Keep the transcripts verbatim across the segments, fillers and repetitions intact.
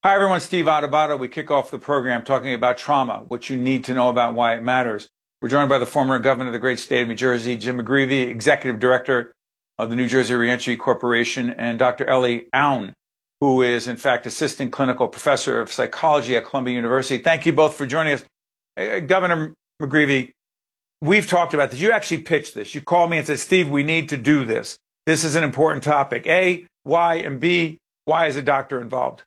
Hi, everyone. Steve Adubato. We kick off the program talking about trauma, what you need to know about why it matters. We're joined by the former governor of the great state of New Jersey, Jim McGreevey, executive director of the New Jersey Reentry Corporation, and Doctor Ellie Aoun, who is, in fact, assistant clinical professor of psychology at Columbia University. Thank you both for joining us. Uh, Governor McGreevey, we've talked about this. You actually pitched this. You called me and said, Steve, we need to do this. This is an important topic. A, why, and B, why is a doctor involved?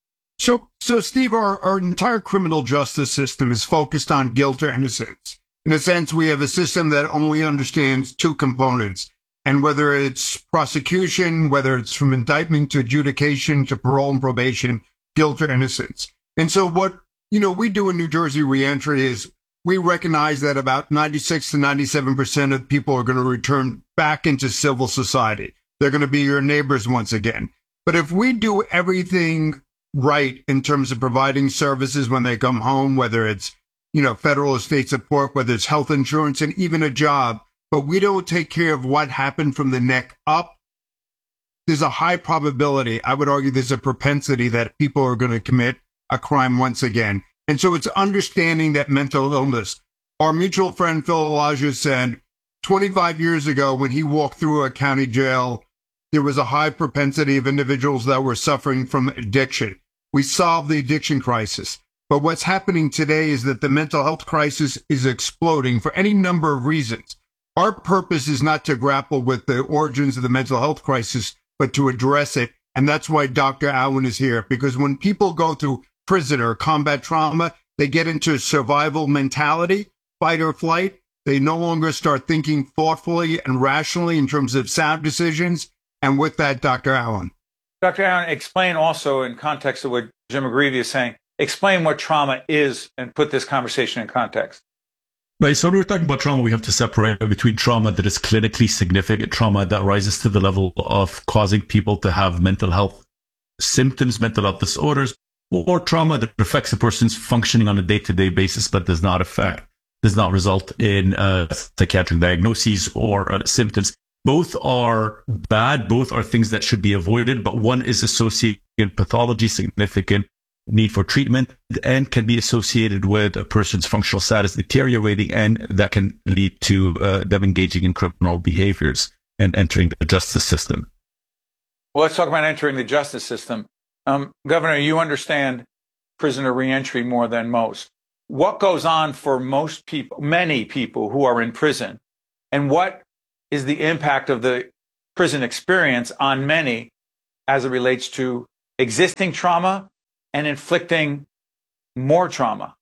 So, so Steve, our, our entire criminal justice system is focused on guilt or innocence. In a sense, we have a system that only understands two components. And whether it's prosecution, whether it's from indictment to adjudication to parole and probation, guilt or innocence. And so what, you know, we do in New Jersey Reentry is we recognize that about ninety-six to ninety-seven percent of people are going to return back into civil society. They're going to be your neighbors once again. But if we do everything right in terms of providing services when they come home, whether it's, you know, federal or state support, whether it's health insurance and even a job, but we don't take care of what happened from the neck up, there's a high probability, I would argue there's a propensity that people are going to commit a crime once again. And so it's understanding that mental illness. Our mutual friend Phil Elijah said twenty-five years ago when he walked through a county jail, there was a high propensity of individuals that were suffering from addiction. We solved the addiction crisis. But what's happening today is that the mental health crisis is exploding for any number of reasons. Our purpose is not to grapple with the origins of the mental health crisis, but to address it. And that's why Doctor Aoun is here, because when people go through prison or combat trauma, they get into a survival mentality, fight or flight. They no longer start thinking thoughtfully and rationally in terms of sound decisions. And with that, Doctor Aoun. Doctor Aoun, explain also in context of what Jim McGreevey is saying, explain what trauma is and put this conversation in context. Right. So when we're talking about trauma, we have to separate between trauma that is clinically significant, trauma that rises to the level of causing people to have mental health symptoms, mental health disorders, or trauma that affects a person's functioning on a day-to-day basis, but does not affect, does not result in uh, psychiatric diagnoses or uh, symptoms. Both are bad. Both are things that should be avoided, but one is associated with pathology, significant need for treatment, and can be associated with a person's functional status deteriorating, and that can lead to uh, them engaging in criminal behaviors and entering the justice system. Well, let's talk about entering the justice system. Um, Governor, you understand prisoner reentry more than most. What goes on for most people, many people who are in prison, and what is the impact of the prison experience on many as it relates to existing trauma and inflicting more trauma?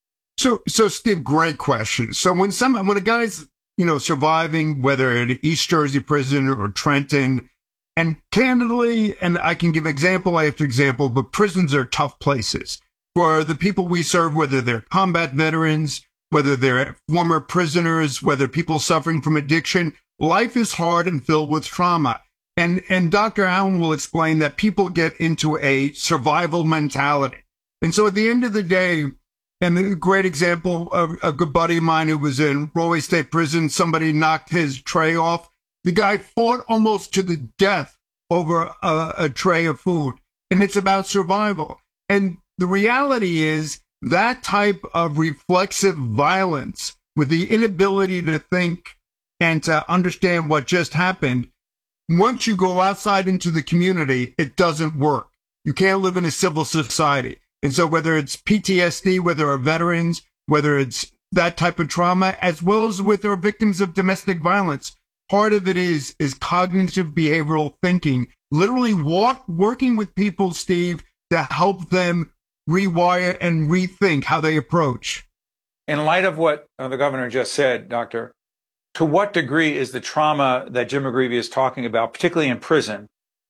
So, so Steve, great question. So when some, when a guy's, you know, surviving, whether at East Jersey prison or Trenton, and candidly, and I can give example after example, but prisons are tough places for the people we serve, whether they're combat veterans, whether they're former prisoners, whether people suffering from addiction. Life is hard and filled with trauma. And, and Doctor Aoun will explain that people get into a survival mentality. And so at the end of the day, and a great example of a good buddy of mine who was in Rahway State Prison, somebody knocked his tray off. The guy fought almost to the death over a, a tray of food. And it's about survival. And the reality is that type of reflexive violence with the inability to think and to understand what just happened, once you go outside into the community, it doesn't work. You can't live in a civil society. And so whether it's P T S D, whether are veterans, whether it's that type of trauma, as well as with our victims of domestic violence, part of it is, is cognitive behavioral thinking, literally walk, working with people, Steve, to help them rewire and rethink how they approach. In light of what uh, the governor just said, Doctor, to what degree is the trauma that Jim McGreevey is talking about, particularly in prison,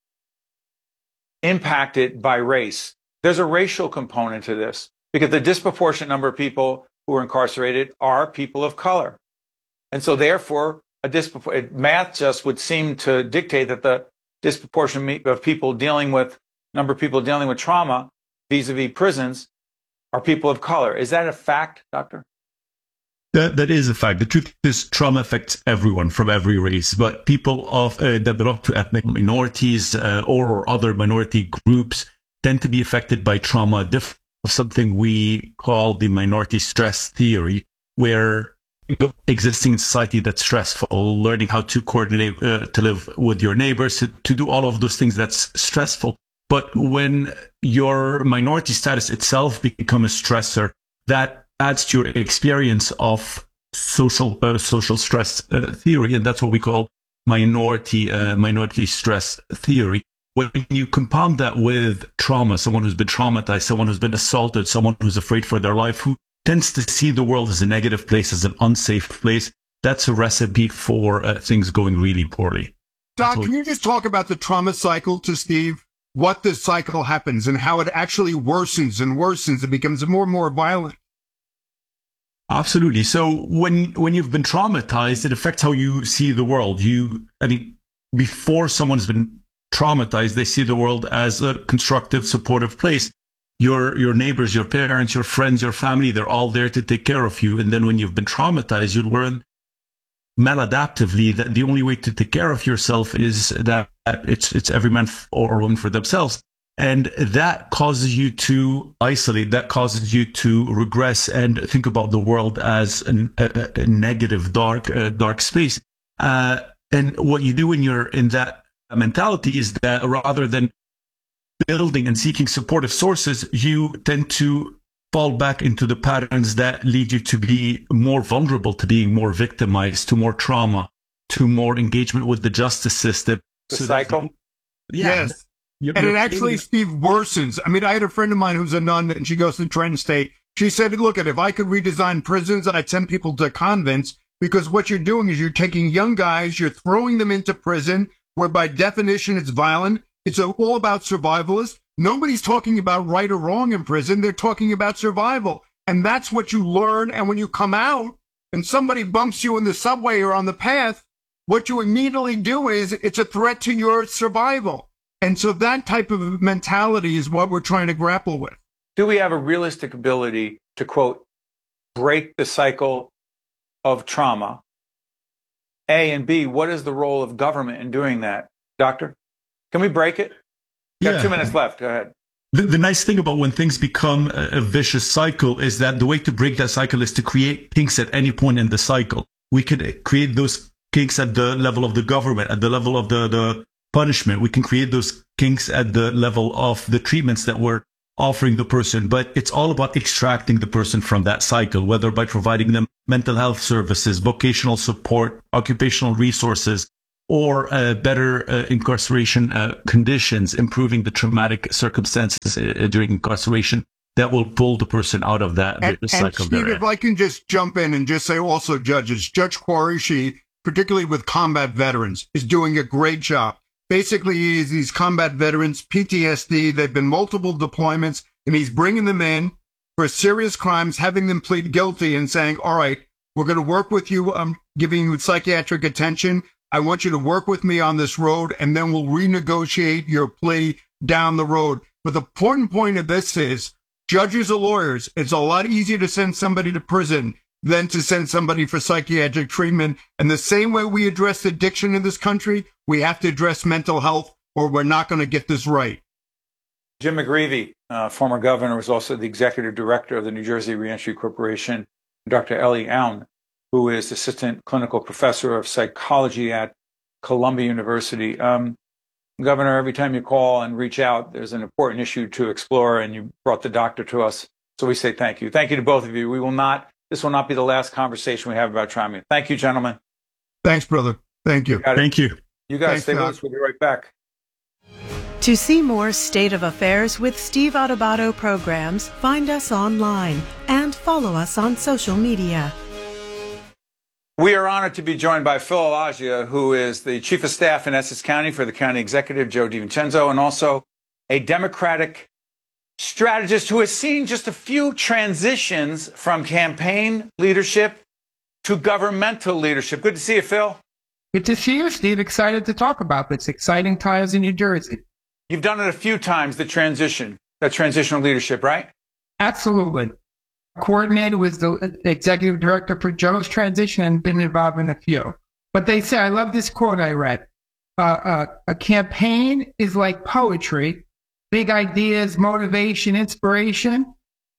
impacted by race? There's a racial component to this because the disproportionate number of people who are incarcerated are people of color. And so therefore, a dispropor- math just would seem to dictate that the disproportionate of people dealing with, number of people dealing with trauma vis-a-vis prisons are people of color. Is that a fact, Doctor? That, that is a fact. The truth is trauma affects everyone from every race, but people of uh, that belong to ethnic minorities uh, or other minority groups tend to be affected by trauma, diff- something we call the minority stress theory, where existing in society that's stressful, learning how to coordinate, uh, to live with your neighbors, to, to do all of those things that's stressful. But when your minority status itself becomes a stressor, that adds to your experience of social uh, social stress uh, theory, and that's what we call minority uh, minority stress theory. When you compound that with trauma, someone who's been traumatized, someone who's been assaulted, someone who's afraid for their life, who tends to see the world as a negative place, as an unsafe place, that's a recipe for uh, things going really poorly. Doc, can you just talk about the trauma cycle to Steve? What the cycle happens and how it actually worsens and worsens and becomes more and more violent? Absolutely. So when when you've been traumatized, it affects how you see the world. You, I mean, before someone's been traumatized, they see the world as a constructive, supportive place. Your your neighbors, your parents, your friends, your family, they're all there to take care of you. And then when you've been traumatized, you learn maladaptively that the only way to take care of yourself is that it's it's every man or woman for themselves. And that causes you to isolate, that causes you to regress and think about the world as an, a, a negative, dark, uh, dark space. Uh, and what you do when you're in that mentality is that rather than building and seeking supportive sources, you tend to fall back into the patterns that lead you to be more vulnerable, to being more victimized, to more trauma, to more engagement with the justice system. The so cycle? That, yeah. Yes. You're, and you're it actually, Steve, worsens. I mean, I had a friend of mine who's a nun, and she goes to Trenton State. She said, look, if I could redesign prisons, I'd send people to convents, because what you're doing is you're taking young guys, you're throwing them into prison, where by definition it's violent. It's all about survivalists. Nobody's talking about right or wrong in prison. They're talking about survival. And that's what you learn. And when you come out and somebody bumps you in the subway or on the path, what you immediately do is it's a threat to your survival. And so that type of mentality is what we're trying to grapple with. Do we have a realistic ability to, quote, break the cycle of trauma? A, and B, what is the role of government in doing that? Doctor, can we break it? Got Yeah. two minutes left. Go ahead. The, the nice thing about when things become a, a vicious cycle is that the way to break that cycle is to create kinks at any point in the cycle. We could create those kinks at the level of the government, at the level of the, the punishment. We can create those kinks at the level of the treatments that we're offering the person. But it's all about extracting the person from that cycle, whether by providing them mental health services, vocational support, occupational resources, or uh, better uh, incarceration uh, conditions, improving the traumatic circumstances uh, during incarceration that will pull the person out of that And, the and cycle. Steve, they're if in. I can just jump in and just say also judges, Judge Qureshi, particularly with combat veterans, is doing a great job. Basically, he's these combat veterans, P T S D, they've been multiple deployments, and he's bringing them in for serious crimes, having them plead guilty and saying, all right, we're going to work with you. I'm giving you psychiatric attention. I want you to work with me on this road, and then we'll renegotiate your plea down the road. But the important point of this is judges or lawyers, it's a lot easier to send somebody to prison than to send somebody for psychiatric treatment. And the same way we address addiction in this country, we have to address mental health, or we're not going to get this right. Jim McGreevey, uh, former governor, was also the executive director of the New Jersey Reentry Corporation. Doctor Ellie Aoun, who is assistant clinical professor of psychology at Columbia University. Um, Governor, every time you call and reach out, there's an important issue to explore, and you brought the doctor to us. So we say thank you. Thank you to both of you. We will not, this will not be the last conversation we have about trauma. Thank you, gentlemen. Thanks, brother. Thank you. Thank you. You guys Thanks, stay with Doc. us. We'll be right back. To see more State of Affairs with Steve Adubato programs, find us online and follow us on social media. We are honored to be joined by Phil Alagia, who is the Chief of Staff in Essex County for the County Executive, Joe DiVincenzo, and also a Democratic strategist who has seen just a few transitions from campaign leadership to governmental leadership. Good to see you, Phil. Good to see you, Steve. Excited to talk about this. Exciting times in New Jersey. You've done it a few times, the transition, that transitional leadership, right? Absolutely. Coordinated with the executive director for Joe's transition and been involved in a few. But they say, I love this quote I read. Uh, uh, a campaign is like poetry. big ideas, motivation, inspiration.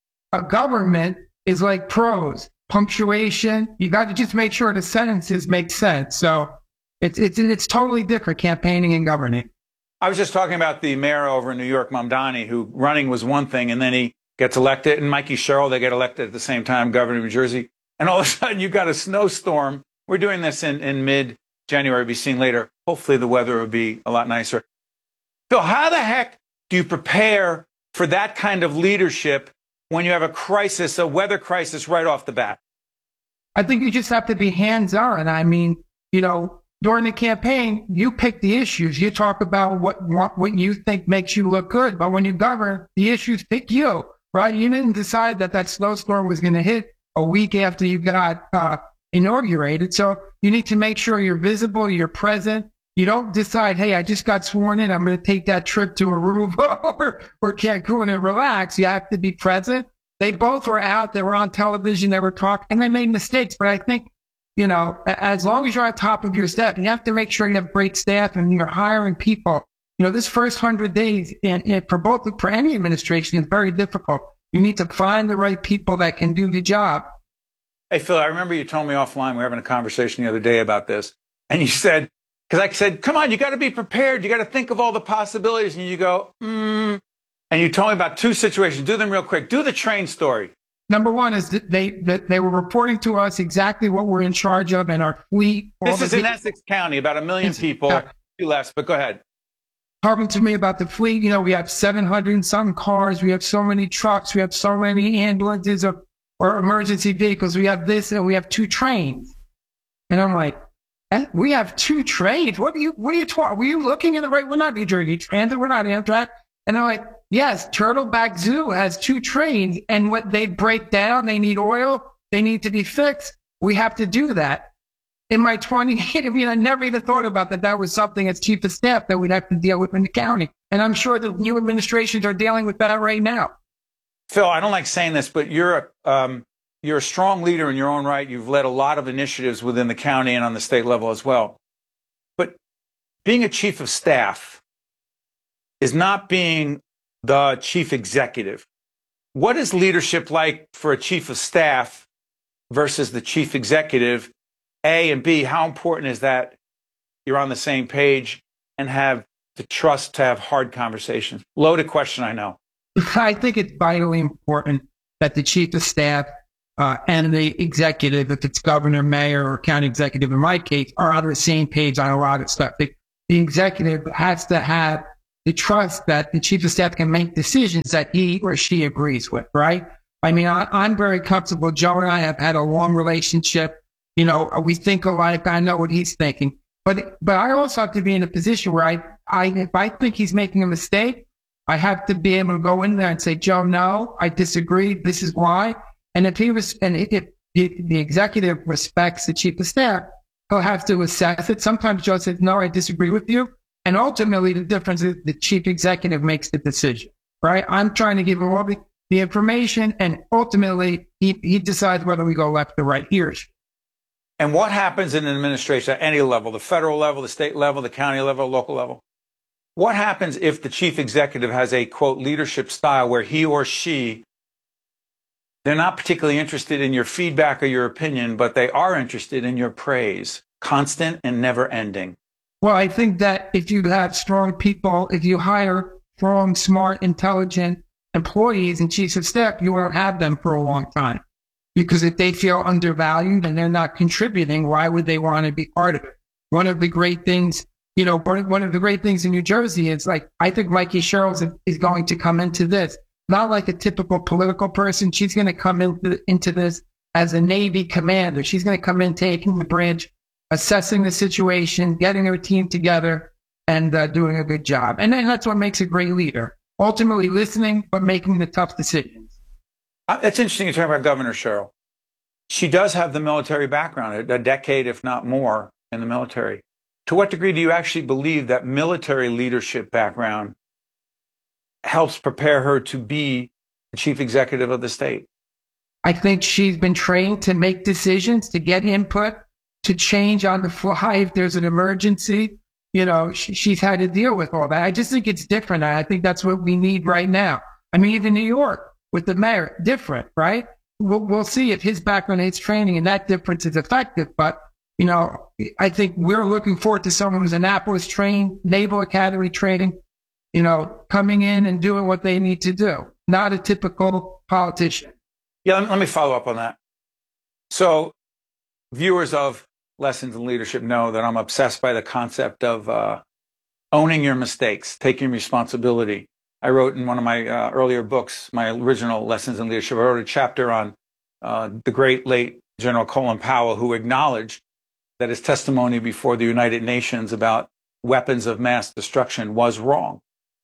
A government is like prose, punctuation. You got to just make sure the sentences make sense. So it's it's it's totally different campaigning and governing. I was just talking about the mayor over in New York, Mamdani, who running was one thing, and then he gets elected, and Mikey Sherrill, they get elected at the same time, governor of New Jersey. And all of a sudden, you've got a snowstorm. We're doing this in, in mid-January, be seen later. Hopefully, the weather will be a lot nicer. Phil, how the heck do you prepare for that kind of leadership when you have a crisis, a weather crisis right off the bat? I think you just have to be hands-on. I mean, you know, during the campaign, you pick the issues. You talk about what, what, what you think makes you look good. But when you govern, the issues pick you, right? You didn't decide that that snowstorm was going to hit a week after you got uh, inaugurated. So you need to make sure you're visible, you're present. You don't decide, hey, I just got sworn in, I'm going to take that trip to Aruba or, or Cancun and relax. You have to be present. They both were out. They were on television. They were talking, and they made mistakes. But I think, you know, as long as you're on top of your staff, you have to make sure you have great staff and you're hiring people. You know, this first hundred days and, and for both, for any administration is very difficult. You need to find the right people that can do the job. Hey, Phil, I remember you told me offline, we were having a conversation the other day about this. And you said, because I said, come on, you got to be prepared. You got to think of all the possibilities. And you go, mm. And you told me about two situations. Do them real quick. Do the train story. Number one is that they that they were reporting to us exactly what we're in charge of and our fleet. This is in Essex County, about a million people, uh, few less, but go ahead. Talking to me about the fleet, you know, we have seven hundred and some cars. We have so many trucks. We have so many ambulances or, or emergency vehicles. We have this and we have two trains. And I'm like, we have two trains? What are you, what are you talking? Were you looking in the right? We're not New Jersey Transit. We're not Amtrak. And I'm like, yes, Turtleback Zoo has two trains. And what they break down, they need oil. They need to be fixed. We have to do that. In my twenty-eight, I mean, I never even thought about that. That was something as chief of staff that we'd have to deal with in the county. And I'm sure the new administrations are dealing with that right now. Phil, I don't like saying this, but you're a, um, you're a strong leader in your own right. You've led a lot of initiatives within the county and on the state level as well. But being a chief of staff is not being the chief executive. What is leadership like for a chief of staff versus the chief executive? A, and B, how important is that you're on the same page and have the trust to have hard conversations? Loaded question, I know. I think it's vitally important that the chief of staff uh, and the executive, if it's governor, mayor, or county executive in my case, are on the same page on a lot of stuff. The, the executive has to have the trust that the chief of staff can make decisions that he or she agrees with, right? I mean, I, I'm very comfortable. Joe and I have had a long relationship. You know, we think alike. I know what he's thinking. But but I also have to be in a position where I, I if I think he's making a mistake, I have to be able to go in there and say, Joe, no, I disagree. This is why. And if he was, and if the, the executive respects the chief of staff, he'll have to assess it. Sometimes Joe says, no, I disagree with you. And ultimately, the difference is the chief executive makes the decision, right? I'm trying to give him all the, the information, and ultimately, he, he decides whether we go left or right here. And what happens in an administration at any level, the federal level, the state level, the county level, local level? What happens if the chief executive has a, quote, leadership style where he or she, they're not particularly interested in your feedback or your opinion, but they are interested in your praise, constant and never ending? Well, I think that if you have strong people, if you hire strong, smart, intelligent employees and chiefs of staff, you won't have them for a long time. Because if they feel undervalued and they're not contributing, why would they want to be part of it? One of the great things, you know, one of the great things in New Jersey is like, I think Mikey Sherrill is going to come into this, not like a typical political person. She's going to come into, into this as a Navy commander. She's going to come in, taking the bridge, assessing the situation, getting her team together, and uh, doing a good job. And then that's what makes a great leader. Ultimately listening, but making the tough decisions. It's interesting you talk about Governor Sherrill. She does have the military background, a decade, if not more, in the military. To what degree do you actually believe that military leadership background helps prepare her to be the chief executive of the state? I think she's been trained to make decisions, to get input, to change on the fly if there's an emergency. you know, she, she's had to deal with all that. I just think it's different. I think that's what we need right now. I mean, even New York with the mayor, different, right? We'll, we'll see if his background aids training and that difference is effective. But, you know, I think we're looking forward to someone who's Annapolis trained, Naval Academy training, you know, coming in and doing what they need to do. Not a typical politician. Yeah, let me follow up on that. So viewers of Lessons in Leadership know that I'm obsessed by the concept of uh, owning your mistakes, taking responsibility. I wrote in one of my uh, earlier books, my original Lessons in Leadership, I wrote a chapter on uh, the great late General Colin Powell, who acknowledged that his testimony before the United Nations about weapons of mass destruction was wrong.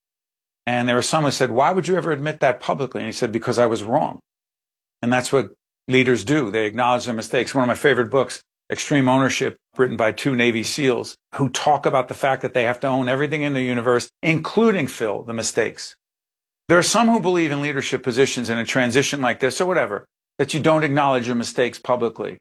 And there were some who said, why would you ever admit that publicly? And he said, because I was wrong. And that's what leaders do. They acknowledge their mistakes. One of my favorite books, Extreme Ownership, written by two Navy SEALs, who talk about the fact that they have to own everything in the universe, including, Phil, the mistakes. There are some who believe in leadership positions in a transition like this or whatever, that you don't acknowledge your mistakes publicly.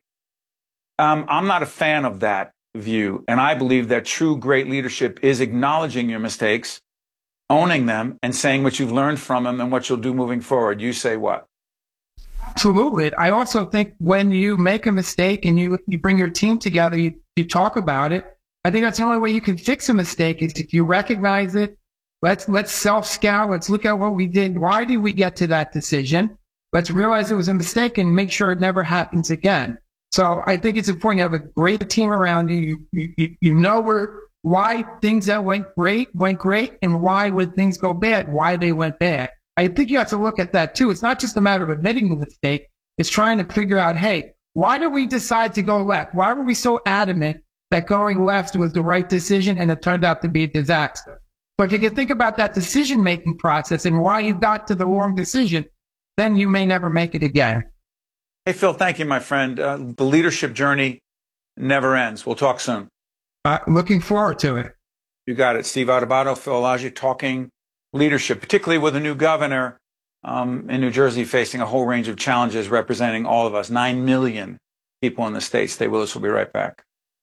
Um, I'm not a fan of that view. And I believe that true great leadership is acknowledging your mistakes, owning them, and saying what you've learned from them and what you'll do moving forward. You say what? Absolutely. I also think when you make a mistake and you, you bring your team together, you, you talk about it. I think that's the only way you can fix a mistake is if you recognize it. Let's, let's self-scout. Let's look at what we did. Why did we get to that decision? Let's realize it was a mistake and make sure it never happens again. So I think it's important to have a great team around you. You, you, you know where, why things that went great went great and why when things go bad, why they went bad. I think you have to look at that too. It's not just a matter of admitting the mistake. It's trying to figure out, hey, why did we decide to go left? Why were we so adamant that going left was the right decision and it turned out to be a disaster? But if you can think about that decision-making process and why you got to the wrong decision, then you may never make it again. Hey, Phil, thank you, my friend. Uh, the leadership journey never ends. We'll talk soon. Uh, looking forward to it. You got it. Steve Adubato, Phil Elijah, talking leadership, particularly with a new governor um, in New Jersey facing a whole range of challenges representing all of us, nine million people in the state. Stay with us. We'll be right back.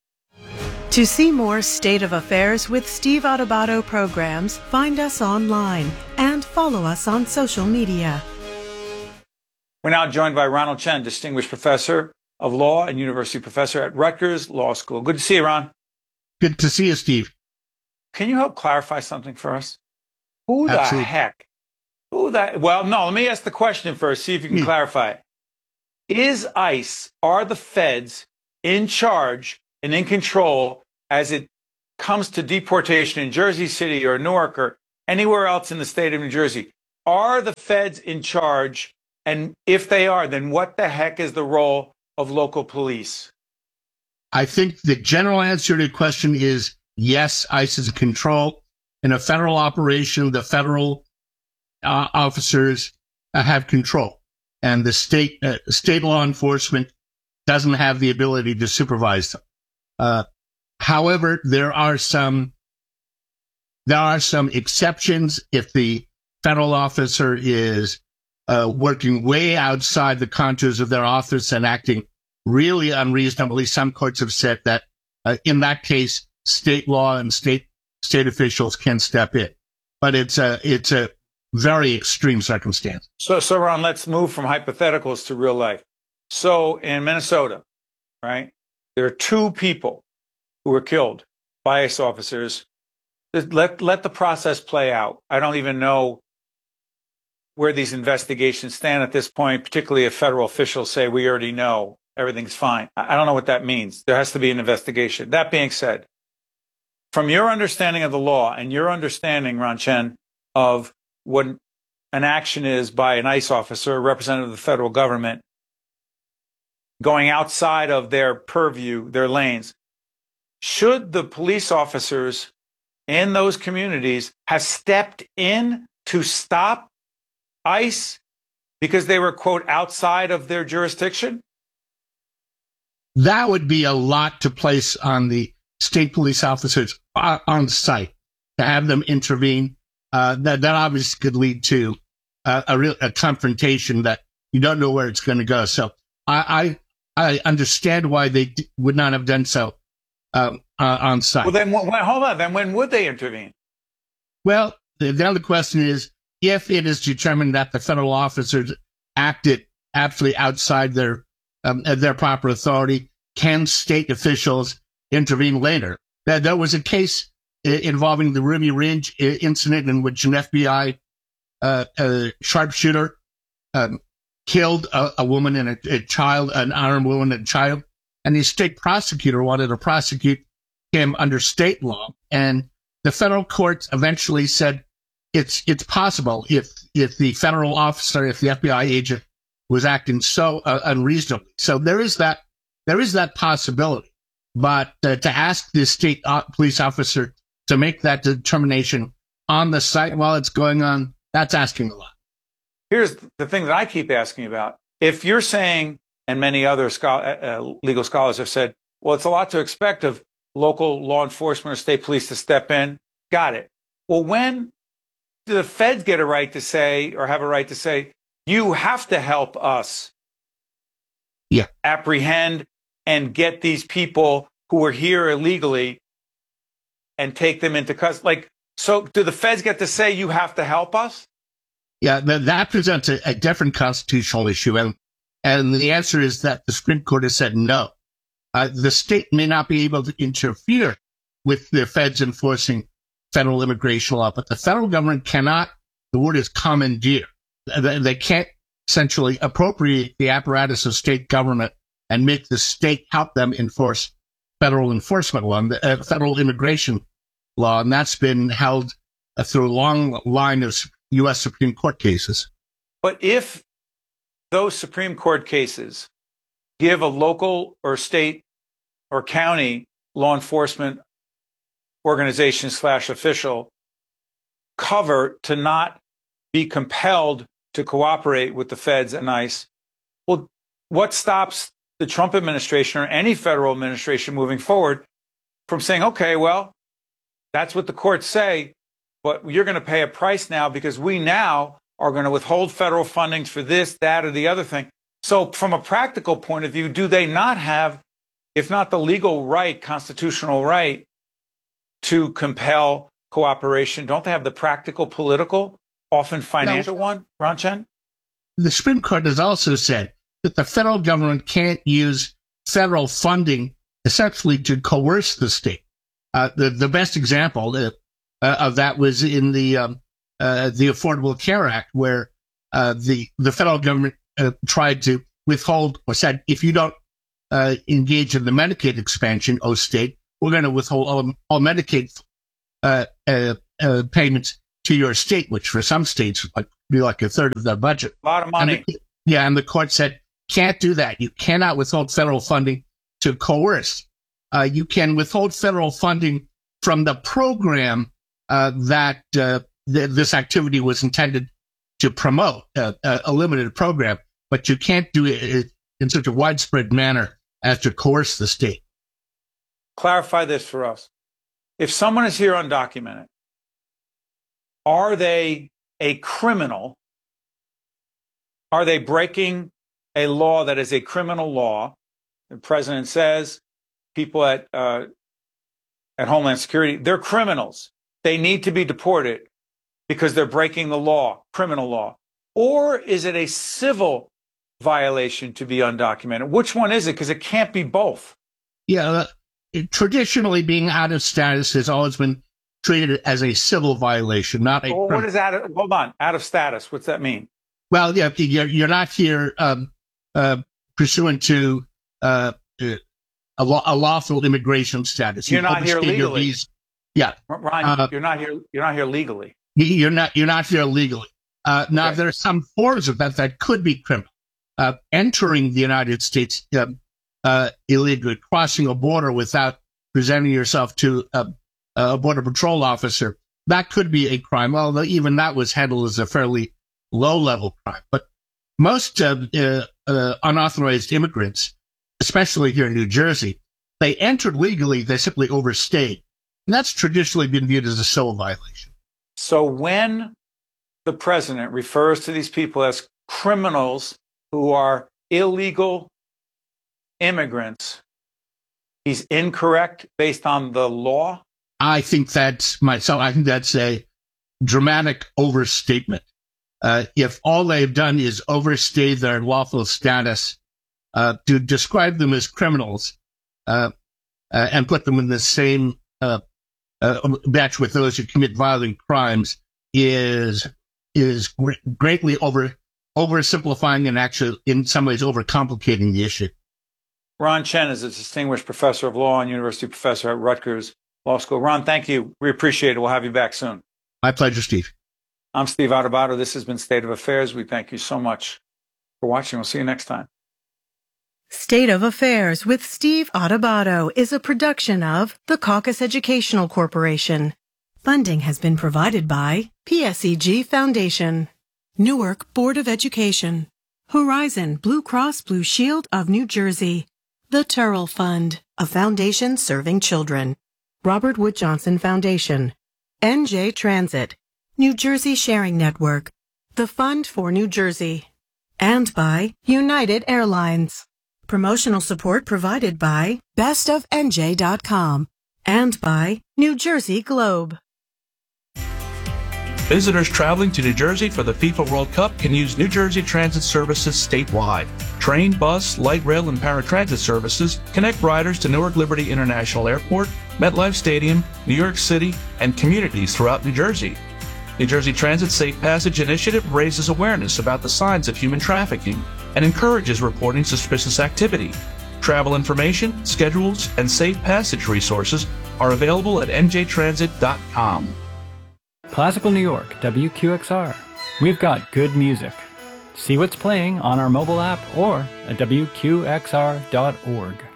To see more State of Affairs with Steve Adubato programs, find us online and follow us on social media. We're now joined by Ronald Chen, Distinguished Professor of Law and University Professor at Rutgers Law School. Good to see you, Ron. Good to see you, Steve. Can you help clarify something for us? Who the Absolutely. heck? Who the, well, no, let me ask the question first, see if you can Hmm. clarify. Is ICE, are the feds in charge and in control as it comes to deportation in Jersey City or Newark or anywhere else in the state of New Jersey? Are the feds in charge? And if they are, then what the heck is the role of local police? I think the general answer to the question is yes, ICE is in control. In a federal operation, the federal uh, officers uh, have control, and the state uh, state law enforcement doesn't have the ability to supervise them. Uh, however, there are some there are some exceptions if the federal officer is uh, working way outside the contours of their office and acting really unreasonably. Some courts have said that uh, in that case, state law and state state officials can step in, but it's a it's a very extreme circumstance. So, so Ron, let's move from hypotheticals to real life. So in Minnesota, right, there are two people who were killed by ICE officers. Let, let the process play out. I don't even know where these investigations stand at this point, particularly if federal officials say, we already know everything's fine. I don't know what that means. There has to be an investigation. That being said, from your understanding of the law and your understanding, Ron Chen, of what an action is by an ICE officer, a representative of the federal government, going outside of their purview, their lanes, should the police officers in those communities have stepped in to stop ICE because they were, quote, outside of their jurisdiction? That would be a lot to place on the state police officers on site to have them intervene. Uh, that, that obviously could lead to uh, a real a confrontation that you don't know where it's going to go. So I, I, I understand why they d- would not have done so. um, uh, on site. Well, then, when, hold on. Then when would they intervene? Well, the, the other question is, if it is determined that the federal officers acted absolutely outside their um, their proper authority, can state officials intervene later? There, there was a case uh, involving the Ruby Ridge uh, incident in which an F B I uh, uh, sharpshooter um, killed a, a woman and a, a child, an unarmed woman and a child, and the state prosecutor wanted to prosecute him under state law, and the federal courts eventually said it's it's possible if if the federal officer, if the F B I agent was acting so uh, unreasonably. So there is that there is that possibility, but uh, to ask the state uh, police officer to make that determination on the site while it's going on, that's asking a lot. Here's the thing that I keep asking about. If you're saying, and many other scho- uh, legal scholars have said, well, it's a lot to expect of local law enforcement or state police to step in. Got it. Well, when do the feds get a right to say, or have a right to say, you have to help us yeah. apprehend and get these people who are here illegally and take them into custody? Like, so do the feds get to say, you have to help us? Yeah, that, that presents a, a different constitutional issue. And, and the answer is that the Supreme Court has said no. Uh, the state may not be able to interfere with the feds enforcing federal immigration law, but the federal government cannot, the word is commandeer. They, they can't essentially appropriate the apparatus of state government and make the state help them enforce federal enforcement law, uh, federal immigration law. And that's been held uh, through a long line of U S Supreme Court cases. But if those Supreme Court cases give a local or state or county law enforcement organization slash official cover to not be compelled to cooperate with the feds and ICE, well, what stops the Trump administration or any federal administration moving forward from saying, okay, well, that's what the courts say, but you're going to pay a price now because we now are going to withhold federal fundings for this, that, or the other thing. So from a practical point of view, do they not have, if not the legal right, constitutional right, to compel cooperation? Don't they have the practical, political, often financial no. one, Ron Chen? The Supreme Court has also said that the federal government can't use federal funding essentially to coerce the state. Uh, the, the best example uh, uh, of that was in the um, uh, the Affordable Care Act, where uh, the the federal government uh, tried to withhold or said, if you don't uh, engage in the Medicaid expansion, oh state, we're going to withhold all, all Medicaid uh, uh, uh, payments to your state, which for some states would be like a third of their budget. A lot of money. And the, yeah, and the court said, can't do that. You cannot withhold federal funding to coerce. Uh, you can withhold federal funding from the program uh, that uh, th- this activity was intended to promote, uh, a limited program, but you can't do it in such a widespread manner as to coerce the state. Clarify this for us. If someone is here undocumented, are they a criminal? Are they breaking a law that is a criminal law? The president says people at uh, at Homeland Security, they're criminals. They need to be deported because they're breaking the law, criminal law. Or is it a civil violation to be undocumented? Which one is it? Because it can't be both. Yeah, uh, it, traditionally being out of status has always been treated as a civil violation, not a. Well, criminal. what is out of, hold on, out of status? What's that mean? Well, yeah, you're, you're not here um, uh, pursuant to uh, a, law, a lawful immigration status. You're you not here legally. Visa. Yeah, Ryan, uh, you're not here. You're not here legally. You're not. You're not here legally. Uh, now, Okay. there are some forms of that that could be criminal. Uh, entering the United States uh, uh, illegally, crossing a border without presenting yourself to a, a border patrol officer, that could be a crime. Although even that was handled as a fairly low-level crime. But most uh, uh, uh, unauthorized immigrants, especially here in New Jersey, they entered legally. They simply overstayed, and that's traditionally been viewed as a civil violation. So when the president refers to these people as criminals who are illegal immigrants, he's incorrect based on the law? I think that's myself. I think that's a dramatic overstatement. Uh, if all they've done is overstay their lawful status, uh, to describe them as criminals, uh, uh, and put them in the same, uh, uh, batch with those who commit violent crimes is, is gr- greatly over, oversimplifying and actually in some ways overcomplicating the issue. Ron Chen is a distinguished professor of law and university professor at Rutgers Law School. Ron, thank you. We appreciate it. We'll have you back soon. My pleasure, Steve. I'm Steve Adubato. This has been State of Affairs. We thank you so much for watching. We'll see you next time. State of Affairs with Steve Adubato is a production of the Caucus Educational Corporation. Funding has been provided by P S E G Foundation, Newark Board of Education, Horizon Blue Cross Blue Shield of New Jersey, the Turrell Fund, a foundation serving children, Robert Wood Johnson Foundation, N J Transit, New Jersey Sharing Network, the Fund for New Jersey, and by United Airlines. Promotional support provided by best of N J dot com and by New Jersey Globe. Visitors traveling to New Jersey for the FIFA World Cup can use New Jersey Transit services statewide. Train, bus, light rail, and paratransit services connect riders to Newark Liberty International Airport, MetLife Stadium, New York City, and communities throughout New Jersey. New Jersey Transit's Safe Passage initiative raises awareness about the signs of human trafficking and encourages reporting suspicious activity. Travel information, schedules, and safe passage resources are available at N J transit dot com. Classical New York, W Q X R. We've got good music. See what's playing on our mobile app or at W Q X R dot org.